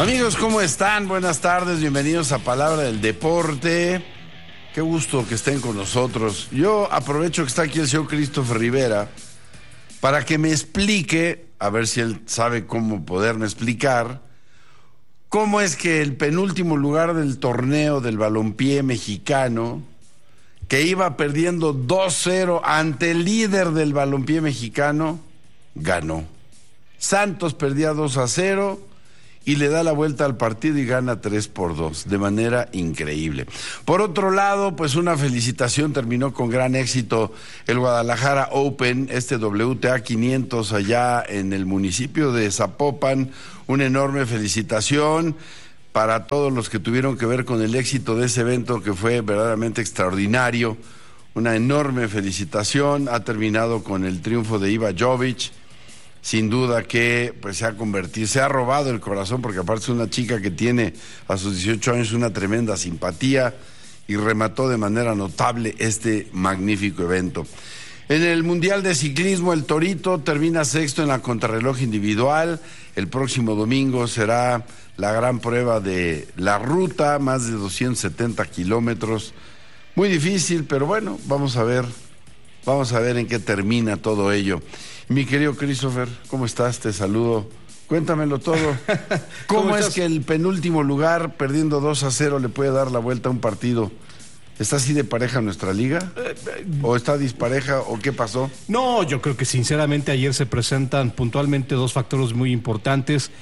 Amigos, ¿cómo están? Buenas tardes, bienvenidos a Palabra del Deporte. Qué gusto que estén con nosotros. Yo aprovecho que está aquí el señor Christopher Rivera para que me explique, a ver si él sabe cómo poderme explicar, cómo es que el penúltimo lugar del torneo del balompié mexicano, que iba perdiendo 2-0 ante el líder del balompié mexicano, ganó. Santos perdía 2-0 y le da la vuelta al partido y gana 3-2, de manera increíble. Por otro lado, pues una felicitación, terminó con gran éxito el Guadalajara Open, este WTA 500 allá en el municipio de Zapopan. Una enorme felicitación para todos los que tuvieron que ver con el éxito de ese evento, que fue verdaderamente extraordinario. Una enorme felicitación, ha terminado con el triunfo de Iva Jovic. Sin duda que pues se ha robado el corazón, porque aparte es una chica que tiene a sus 18 años una tremenda simpatía y remató de manera notable este magnífico evento. En el Mundial de Ciclismo, el Torito termina sexto en la contrarreloj individual. El próximo domingo será la gran prueba de la ruta, más de 270 kilómetros. Muy difícil, pero bueno, vamos a ver en qué termina todo ello. Mi querido Christopher, ¿cómo estás? Te saludo. Cuéntamelo todo. ¿Cómo es que el penúltimo lugar, perdiendo 2-0, le puede dar la vuelta a un partido? ¿Está así de pareja nuestra liga? ¿O está dispareja? ¿O qué pasó? No, yo creo que sinceramente ayer se presentan puntualmente dos factores muy importantes.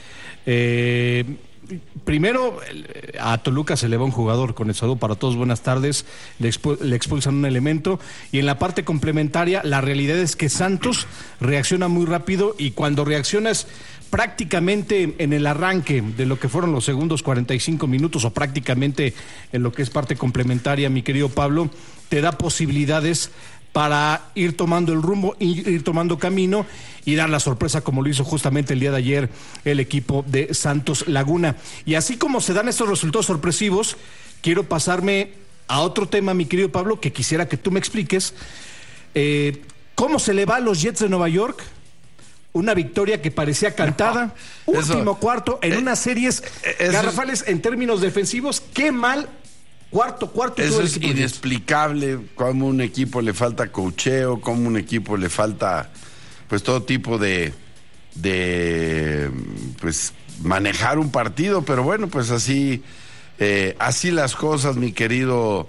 Primero, a Toluca se le va un jugador, con el saludo para todos, buenas tardes, le expulsan un elemento, y en la parte complementaria la realidad es que Santos reacciona muy rápido, y cuando reaccionas prácticamente en el arranque de lo que fueron los segundos 45 minutos, o prácticamente en lo que es parte complementaria, mi querido Pablo, te da posibilidades para ir tomando el rumbo, ir tomando camino y dar la sorpresa, como lo hizo justamente el día de ayer el equipo de Santos Laguna. Y así como se dan estos resultados sorpresivos, quiero pasarme a otro tema, mi querido Pablo, que quisiera que tú me expliques. ¿Cómo se le va a los Jets de Nueva York? Una victoria que parecía cantada, último cuarto, en unas series garrafales en términos defensivos. ¡Qué mal! Cuarto. Eso es inexplicable, cómo un equipo le falta coacheo, cómo un equipo le falta pues todo tipo de pues manejar un partido, pero bueno, pues así las cosas, mi querido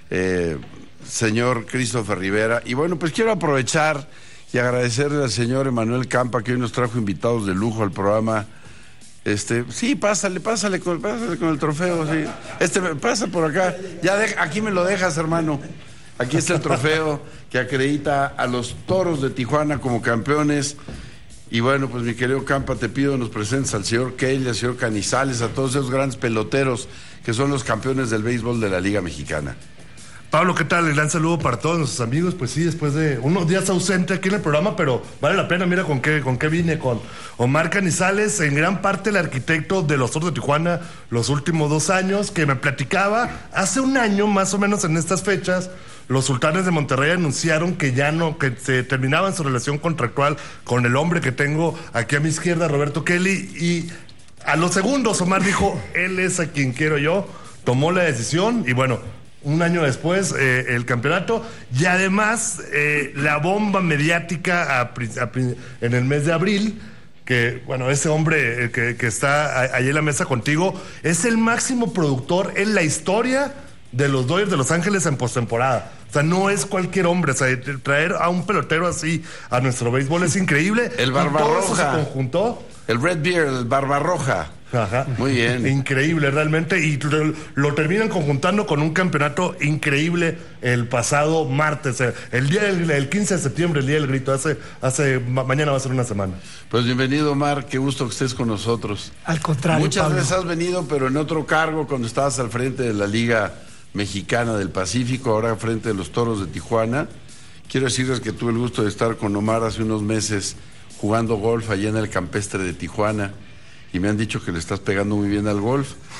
señor Christopher Rivera. Y bueno, pues quiero aprovechar y agradecerle al señor Emanuel Campa, que hoy nos trajo invitados de lujo al programa. Sí, pásale con el trofeo, sí. Pasa por acá. Aquí me lo dejas, hermano. Aquí está el trofeo que acredita a los Toros de Tijuana como campeones. Y bueno, pues mi querido Campa, te pido nos presentes al señor Kelly, al señor Canizales, a todos esos grandes peloteros que son los campeones del béisbol de la Liga Mexicana. Pablo, ¿qué tal? Un gran saludo para todos nuestros amigos. Pues sí, después de unos días ausente aquí en el programa, pero vale la pena. Mira con qué vine, con Omar Canizales, en gran parte el arquitecto de los Toros de Tijuana los últimos 2 años, que me platicaba hace un año, más o menos en estas fechas, los Sultanes de Monterrey anunciaron que se terminaban su relación contractual con el hombre que tengo aquí a mi izquierda, Roberto Kelly, y a los segundos Omar dijo, él es a quien quiero yo, tomó la decisión y bueno, un año después el campeonato, y además la bomba mediática en el mes de abril, que bueno, ese hombre que está allí en la mesa contigo es el máximo productor en la historia de los Dodgers de Los Ángeles en postemporada. O sea, no es cualquier hombre. O sea, traer a un pelotero así a nuestro béisbol es increíble. El Barbarroja. Todo eso se conjuntó. El Red Beard, el Barbarroja. Ajá. Muy bien. Increíble, realmente. Y lo terminan conjuntando con un campeonato increíble el pasado martes. El 15 de septiembre, el Día del Grito. Mañana va a ser una semana. Pues bienvenido, Omar. Qué gusto que estés con nosotros. Al contrario, muchas Pablo. veces has venido, pero en otro cargo, cuando estabas al frente de la Liga Mexicana del Pacífico, ahora frente de los Toros de Tijuana. Quiero decirles que tuve el gusto de estar con Omar hace unos meses jugando golf allá en el campestre de Tijuana, y me han dicho que le estás pegando muy bien al golf.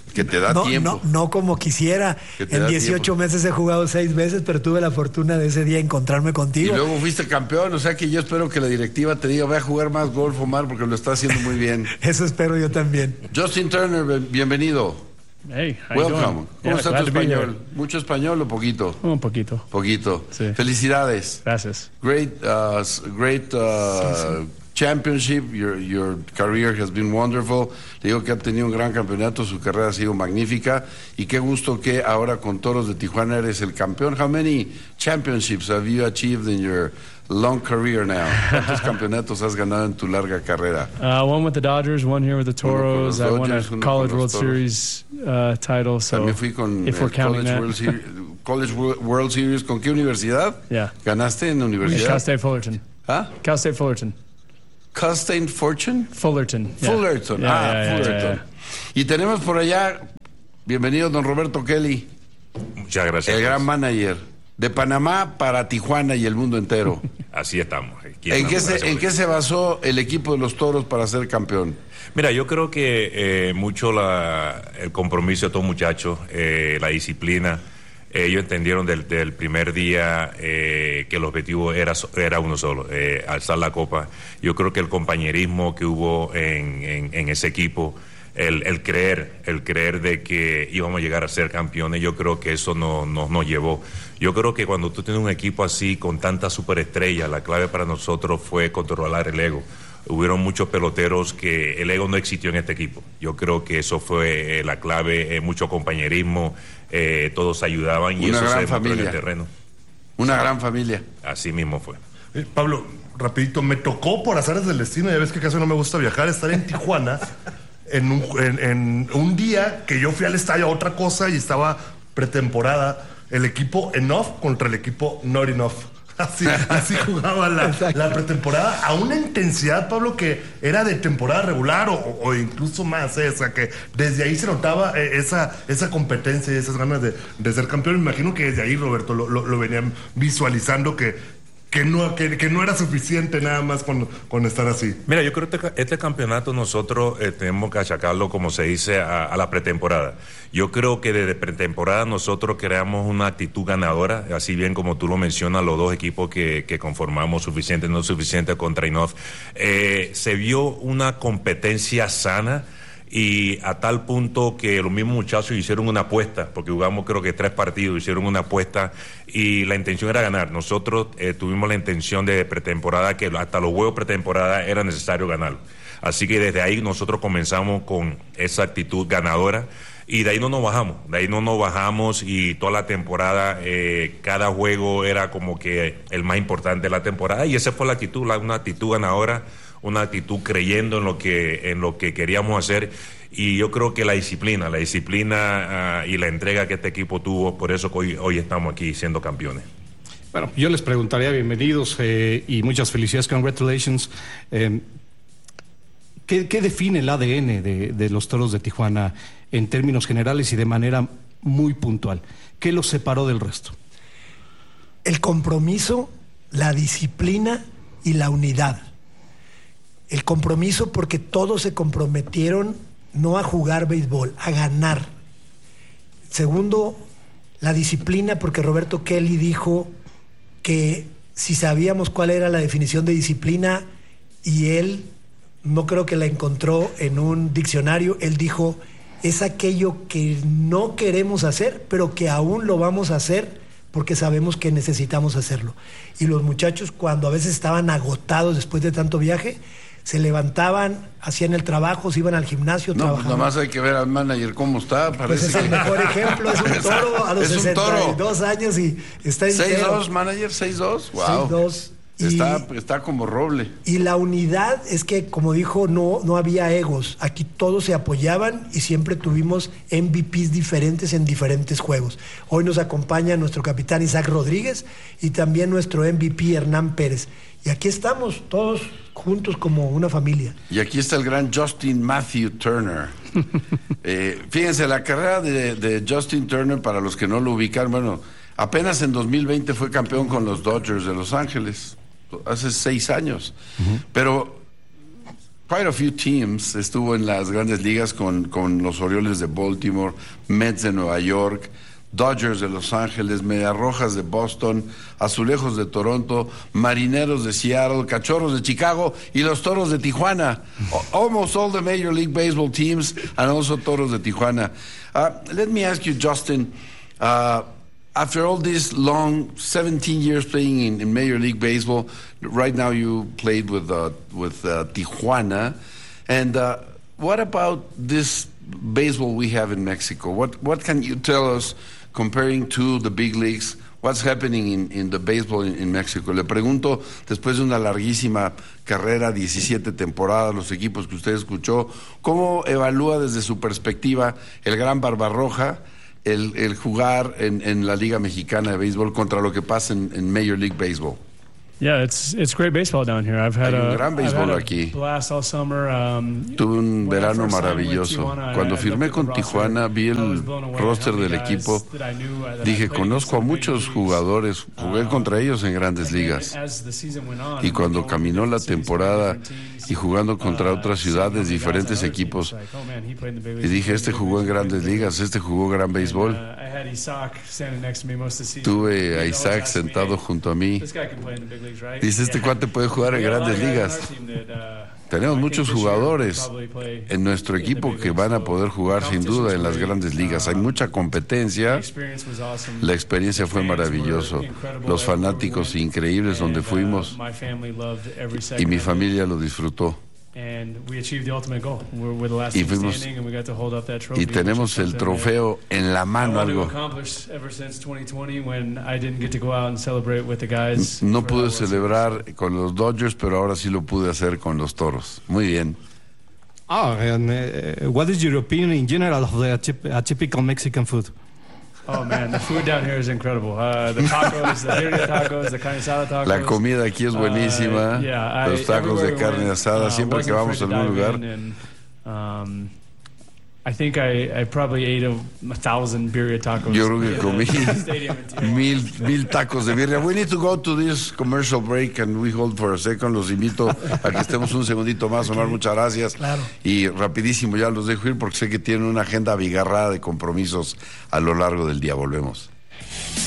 Que te da tiempo. No como quisiera. En 18 meses he jugado 6 veces, pero tuve la fortuna de ese día encontrarme contigo. Y luego fuiste campeón, o sea que yo espero que la directiva te diga, ve a jugar más golf, Omar, porque lo está haciendo muy bien. Eso espero yo también. Justin Turner, bienvenido. Hey, how you Welcome. doing? ¿Cómo está tu glad to be here. español? ¿Mucho español o poquito? Un poquito. Poquito. Sí. Felicidades. Gracias. Great championship. Your career has been wonderful. Le digo que ha tenido un gran campeonato, su carrera ha sido magnífica y qué gusto que ahora con Toros de Tijuana eres el campeón. How many championships have you achieved in your long career now? ¿Cuántos campeonatos has ganado en tu larga carrera? One with the Dodgers, one here with the Uno con los Toros. I won Dodgers, a uno College con los World Toros. Series title. So También fui con if we're counting College World Series. ¿Con qué universidad? Yeah. ¿Ganaste en la Cal universidad? State Fullerton. ¿Ah? Cal State Fullerton. Cal State Fortune? Fullerton. Yeah. Fullerton. Fullerton. Y tenemos por allá, bienvenido don Roberto Kelly, Muchas gracias. el gran manager de Panamá para Tijuana y el mundo entero. Así estamos. Aquí ¿En estamos, qué se basó el equipo de los Toros para ser campeón? Mira, yo creo que mucho el compromiso de todos muchachos, la disciplina. Ellos entendieron del primer día que el objetivo era uno solo, alzar la copa. Yo creo que el compañerismo que hubo en ese equipo, el creer de que íbamos a llegar a ser campeones, yo creo que eso nos llevó. Yo creo que cuando tú tienes un equipo así con tantas superestrellas, la clave para nosotros fue controlar el ego. Hubieron muchos peloteros que el ego no existió en este equipo. Yo creo que eso fue la clave, mucho compañerismo, todos ayudaban y Una eso gran se demostró en el familia. terreno. Una gran familia. Así mismo fue. Pablo, rapidito, me tocó por azares del destino, ya ves que casi no me gusta viajar, estar en Tijuana en un día que yo fui al estadio a otra cosa y estaba pretemporada, el equipo Enough contra el equipo Not Enough. Así jugaba la pretemporada a una intensidad, Pablo, que era de temporada regular o incluso más, o sea, que desde ahí se notaba esa competencia y esas ganas de ser campeón. Me imagino que desde ahí, Roberto, lo venían visualizando que no era suficiente nada más con estar así. Mira, yo creo que este campeonato nosotros tenemos que achacarlo, como se dice, a la pretemporada. Yo creo que desde pretemporada nosotros creamos una actitud ganadora, así bien como tú lo mencionas, los dos equipos que conformamos, suficiente, no suficiente contra Inoff. Se vio una competencia sana. Y a tal punto que los mismos muchachos hicieron una apuesta, porque jugamos creo que 3 partidos, hicieron una apuesta y la intención era ganar. Nosotros tuvimos la intención de pretemporada, que hasta los juegos pretemporada era necesario ganar. Así que desde ahí nosotros comenzamos con esa actitud ganadora y de ahí no nos bajamos y toda la temporada, cada juego era como que el más importante de la temporada y esa fue la actitud, una actitud ganadora, una actitud creyendo en lo que queríamos hacer y yo creo que la disciplina y la entrega que este equipo tuvo, por eso que hoy estamos aquí siendo campeones. Bueno, yo les preguntaría, bienvenidos y muchas felicidades, congratulations. ¿Qué define el ADN de los Toros de Tijuana en términos generales y de manera muy puntual? ¿Qué los separó del resto? El compromiso, la disciplina y la unidad. El compromiso porque todos se comprometieron no a jugar béisbol, a ganar. Segundo, la disciplina porque Roberto Kelly dijo que si sabíamos cuál era la definición de disciplina y él no creo que la encontró en un diccionario, él dijo es aquello que no queremos hacer pero que aún lo vamos a hacer porque sabemos que necesitamos hacerlo. Y los muchachos cuando a veces estaban agotados después de tanto viaje, se levantaban, hacían el trabajo, se iban al gimnasio, trabajaban. Pues nomás hay que ver al manager cómo está. Pues es el mejor ejemplo, es un toro a los 62 años y está entero. 6'2", manager, 6'2", wow. 6'2". Está como roble. Y la unidad es que, como dijo, no había egos. Aquí todos se apoyaban y siempre tuvimos MVPs diferentes en diferentes juegos. Hoy nos acompaña nuestro capitán Isaac Rodríguez y también nuestro MVP Hernán Pérez. Y aquí estamos todos juntos como una familia. Y aquí está el gran Justin Matthew Turner. Fíjense, la carrera de Justin Turner, para los que no lo ubican, bueno, apenas en 2020 fue campeón con los Dodgers de Los Ángeles. Hace 6 años. Pero quite a few teams. Estuvo en las grandes ligas con los Orioles de Baltimore, Mets de Nueva York, Dodgers de Los Ángeles, Medias Rojas de Boston, Azulejos de Toronto, Marineros de Seattle, Cachorros de Chicago y los Toros de Tijuana. Almost all the Major League Baseball teams and also Toros de Tijuana. Let me ask you, Justin, after all this long 17 years playing in Major League Baseball, right now you played with Tijuana, and what about this baseball we have in Mexico? What can you tell us comparing to the big leagues? What's happening in the baseball in Mexico? Le pregunto, después de una larguísima carrera, 17 temporadas, los equipos que usted escuchó, ¿cómo evalúa desde su perspectiva el Gran Barbarroja, el jugar en la Liga Mexicana de Béisbol contra lo que pasa en Major League Baseball? Yeah, it's great baseball down here. I've had Hay un gran béisbol a aquí. blast all summer. Tuve un when I verano first signed with maravilloso. Tijuana, Cuando I firmé looked at con the roster, Tijuana, vi I was el blown away roster how many del guys equipo. that I knew, that I Dije, played conozco a against in muchos big leagues. jugadores, jugué contra ellos en grandes And then ligas. as the season went on, Y cuando going to caminó la different cities, temporada different teams, y jugando contra otras seeing ciudades, how many guys diferentes on other equipos, teams, like, oh, man, he played in the big y leagues, dije, he este played in the jugó en big leagues, grandes he played in the big ligas, este jugó gran leagues. béisbol. And, I had Isaac standing next to me most of the season. Tuve He'd a always Isaac ask me, sentado "Hey, junto a mí. this guy can play in the big leagues, right?" Dice, este Yeah. cuate puede jugar en We got a lot grandes of guys ligas. on our team that, Tenemos I think muchos this year jugadores will probably play en nuestro in the equipo big que leagues. van a So, poder jugar sin duda en las competition's grandes great. ligas. Hay mucha The competencia. experience was awesome. La experiencia fue Fans were maravilloso. incredible Los everywhere we fanáticos went. increíbles donde And, fuimos my family loved every y second mi of it. familia lo disfrutó. And we achieved the ultimate goal. We're the last Y team fuimos- standing, and we got to hold up that trophy. Y tenemos el trofeo en la I mano, wanted to algo. accomplish ever since 2020 when I didn't get to go out and celebrate with the guys. No for pude that World celebrar con los Dodgers, pero ahora sí lo pude hacer con los Toros. Muy bien. And what is your opinion in general of the atypical Mexican food? Series. Oh man, the food down here is incredible. The tacos, the birria tacos, the carne asada tacos. La comida aquí es buenísima. Yeah, Los tacos de everywhere we carne went, asada, siempre que wasn't vamos a afraid to algún dive lugar. in, and, I think I probably ate 1,000 birria tacos. Yo creo que in comí the stadium in Tijuana. mil tacos de birria. We need to go to this commercial break and we hold for a second. Los invito a que estemos un segundito más. Omar, muchas gracias. Claro. Y rapidísimo ya los dejo ir porque sé que tienen una agenda abigarrada de compromisos a lo largo del día. Volvemos.